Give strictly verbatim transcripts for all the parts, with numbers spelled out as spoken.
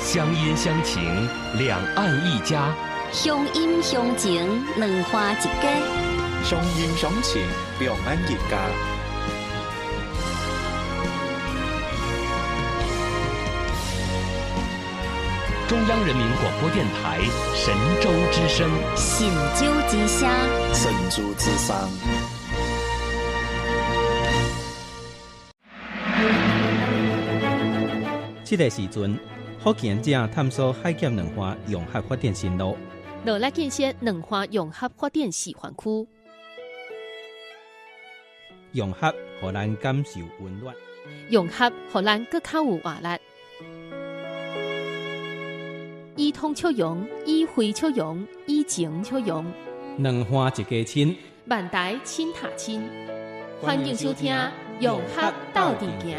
乡音乡情，两岸一家。 乡音乡情，两花一家。 乡音乡情，两岸一家。 中央人民广播电台神州之声， 神州之声， 神州之声。 这个时阵，福建正探索海咸两花融合发展新路， 落来建设两花融合发展示范区， 融合互咱感受温暖， 融合互咱更较有活力。以通促融，以会促融，以情促融， 两花一家亲， 万代亲塔亲。欢迎收听《融合斗阵行》。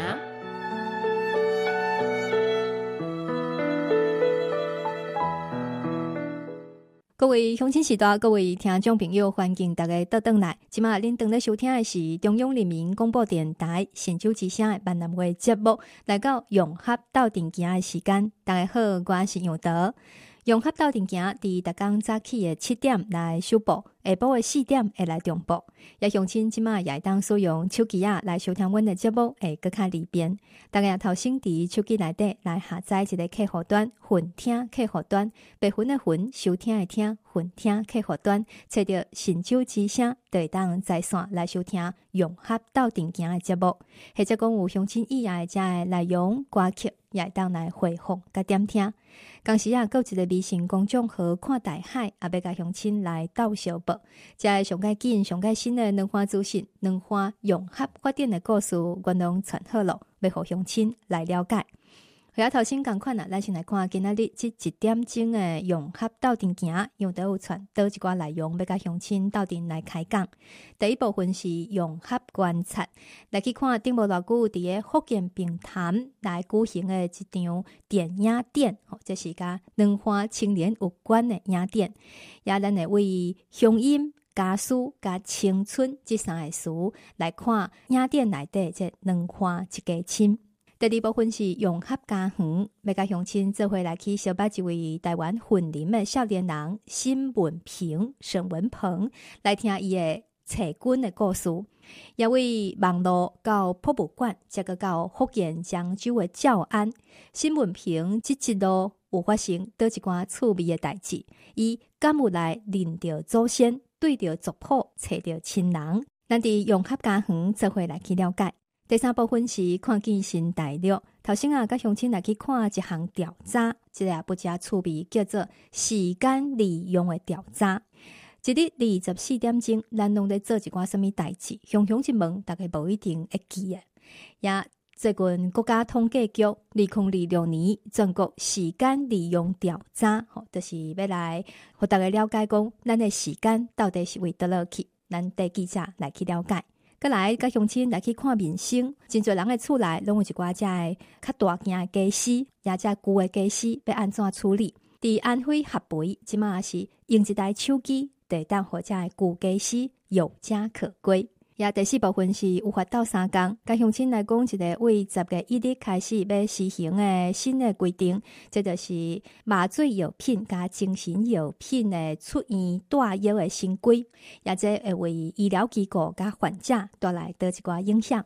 各位乡亲时代，各位听众朋友，欢迎大家倒转来。今麦恁当咧收听的是中央人民广播电台神州之声的闽南话节目，来到融合斗阵行的时间。大家好，我是杨桃。融合斗阵行伫逐工早起的七点来首播，下晡的四点会来重播。也乡亲即麦也当使用手机啊来收听阮的节目，会更较利便。大家头先伫手机内底来下载一个客户端，混听客户端，白云的云，收听的听，混听客户端，找到神州之声，就会当在线来收听融合斗阵行的节目，或者讲有乡亲以外遮的内容歌曲，也会当来回放甲点听。同时啊，还有一个微信公众号看大海，也要甲乡亲来斗相报。遮个上界紧、上界新的两花资讯、两花融合发展的故事，阮拢传好了，要互乡亲来了解。和头先同款啊，咱先来看今仔日即一点钟的融合斗阵行，用倒有传倒一寡内容，要甲乡亲斗阵来开讲。第一部分是融合观察，来去看顶无偌久伫个福建平潭来举行的一场电影展，吼，这是甲两花青年有关的影展，也咱会为乡音、家书、甲青春这三个词来看影展内底这两花一家亲。第二部分是融合家园，要甲乡亲做伙来去小捌一位台湾云林的少年人沈文平、沈文鹏来听伊的册军的故事，也为网络到博物馆，再个到福建漳州的教安，沈文平即一路有发生倒一寡趣味的代志，伊敢有来认着祖先，对着族谱，找着亲人，咱伫融合家园做伙来去了解。第三部分是看见新大陆，头先啊，甲乡亲来去看一项调查，这个不加趣味，叫做时间利用的调查。一日二十四点钟，咱拢在做一寡什么代志？熊熊一问，大概无一定会记的。也最近国家统计局二零二六年全国时间利用调查，吼，就是要来互大家了解讲，咱的时间到底是为倒落去？咱带记者来去了解。再来，甲乡亲来去看民生，真侪人的厝内拢有一寡遮的较大件的家私，也遮旧的家私要安怎处理？伫安徽合肥，即马也是用一台手机，就当互遮的旧家私有家可归。也第四部分是有法斗三工，甲乡亲来讲一个为十月一日开始要实行的新的规定，这就是麻醉药品加精神药品的出院带药的新规，也这会为医疗机构加患者带来倒一寡影响。